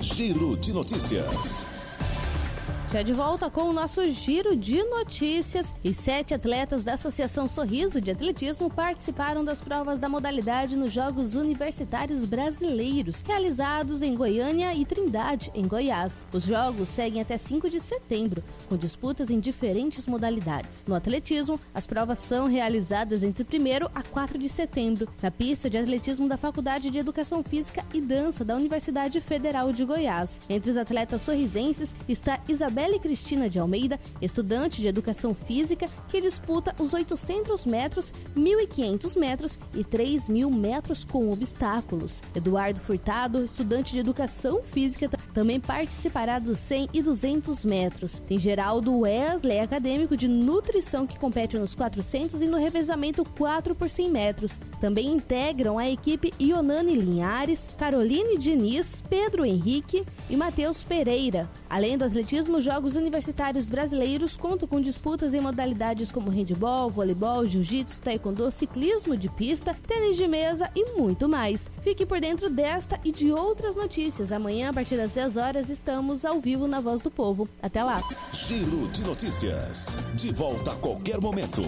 Giro de Notícias. Já de volta com o nosso Giro de Notícias. E 7 atletas da Associação Sorriso de Atletismo participaram das provas da modalidade nos Jogos Universitários Brasileiros, realizados em Goiânia e Trindade, em Goiás. Os jogos seguem até 5 de setembro, com disputas em diferentes modalidades. No atletismo, as provas são realizadas entre 1º a 4 de setembro, na pista de atletismo da Faculdade de Educação Física e Dança da Universidade Federal de Goiás. Entre os atletas sorrisenses está Isabelle Cristina de Almeida, estudante de Educação Física, que disputa os 800 metros, 1.500 metros e 3.000 metros com obstáculos. Eduardo Furtado, estudante de Educação Física, também participará dos 100 e 200 metros. Tem Geraldo Wesley, acadêmico de Nutrição, que compete nos 400 e no revezamento 4 por 100 metros. Também integram a equipe Ionane Linhares, Caroline Diniz, Pedro Henrique e Matheus Pereira. Além do atletismo, os Jogos Universitários Brasileiros contam com disputas em modalidades como handebol, voleibol, jiu-jitsu, taekwondo, ciclismo de pista, tênis de mesa e muito mais. Fique por dentro desta e de outras notícias. Amanhã, a partir das 10 horas, estamos ao vivo na Voz do Povo. Até lá. Giro de Notícias. De volta a qualquer momento.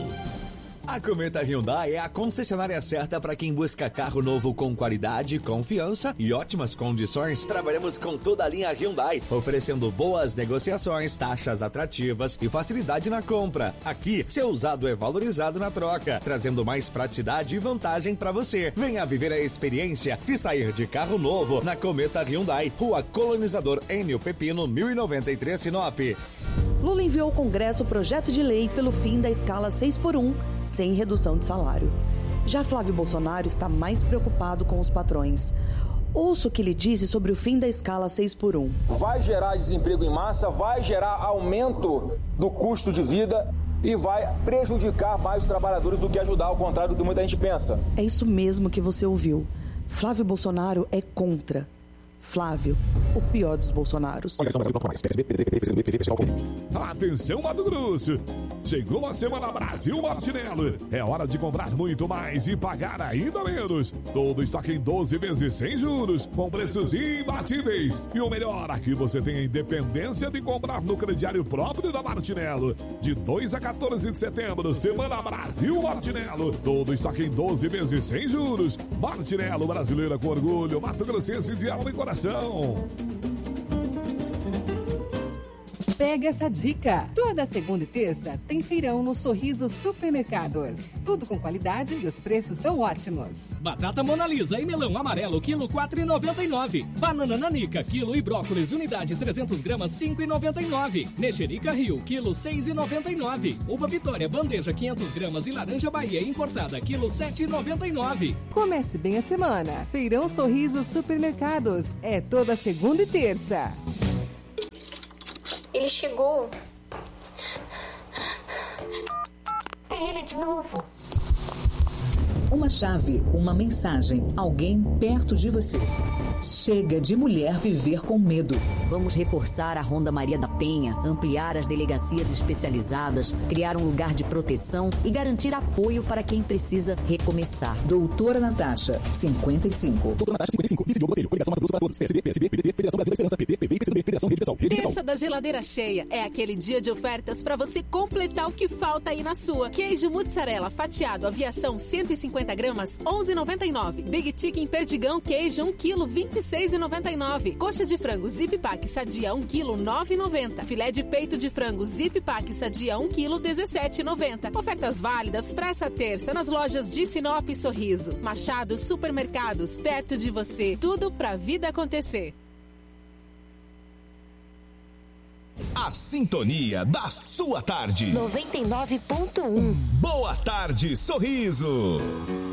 A Cometa Hyundai é a concessionária certa para quem busca carro novo com qualidade, confiança e ótimas condições. Trabalhamos com toda a linha Hyundai, oferecendo boas negociações, taxas atrativas e facilidade na compra. Aqui, seu usado é valorizado na troca, trazendo mais praticidade e vantagem para você. Venha viver a experiência de sair de carro novo na Cometa Hyundai, Rua Colonizador Enio Pepino, 1093 Sinop. Lula enviou ao Congresso o projeto de lei pelo fim da escala 6x1, sem redução de salário. Já Flávio Bolsonaro está mais preocupado com os patrões. Ouça o que ele disse sobre o fim da escala 6x1. Vai gerar desemprego em massa, vai gerar aumento do custo de vida e vai prejudicar mais os trabalhadores do que ajudar, ao contrário do que muita gente pensa. É isso mesmo que você ouviu. Flávio Bolsonaro é contra. Flávio, o pior dos Bolsonaros. Atenção, Mato Grosso! Chegou a Semana Brasil Martinello. É hora de comprar muito mais e pagar ainda menos. Todo estoque em 12 vezes sem juros, com preços imbatíveis. E o melhor, aqui você tem a independência de comprar no crediário próprio da Martinello. De 2 a 14 de setembro, Semana Brasil Martinello. Todo estoque em 12 vezes sem juros. Martinello, brasileira com orgulho, Mato Grossense de alma e coração. Pega essa dica! Toda segunda e terça tem feirão no Sorriso Supermercados. Tudo com qualidade e os preços são ótimos. Batata Mona Lisa e melão amarelo, quilo 4,99. Banana Nanica, quilo e brócolis, unidade 300 gramas, 5,99. Mexerica Rio, quilo 6,99. Uva Vitória, bandeja 500 gramas e laranja Bahia importada, quilo 7,99. Comece bem a semana. Feirão Sorriso Supermercados. É toda segunda e terça. Ele chegou. É ele de novo. Uma chave, uma mensagem, alguém perto de você. Chega de mulher viver com medo. Vamos reforçar a Ronda Maria da Penha, ampliar as delegacias especializadas, criar um lugar de proteção e garantir apoio para quem precisa recomeçar. Doutora Natasha, 55. Doutora Natasha, 55. Vice Diogo Monteiro, Coligação Mato Grosso para Todos. PSB, PSB, PDT, Federação Brasileira Esperança, PT, PV, PCdoB, Federação Rede Pessoal. Terça da Geladeira Cheia é aquele dia de ofertas para você completar o que falta aí na sua. Queijo mussarela fatiado aviação 150 gramas, 11,99. Big Chicken Perdigão queijo 1 kg, 26,99. Coxa de frango Zip Pack Sadia 1 kg, 9,90. Filé de peito de frango Zip Pack Sadia 1 kg, 17,90. Ofertas válidas para essa terça nas lojas de Sinop e Sorriso. Machado Supermercados, perto de você. Tudo pra vida acontecer. A sintonia da sua tarde. 99.1. Boa tarde, Sorriso.